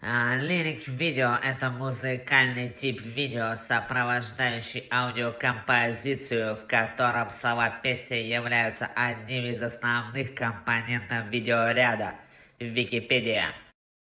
Лирик-видео — это музыкальный тип видео, сопровождающий аудиокомпозицию, в котором слова песни являются одним из основных компонентов видеоряда. Википедия.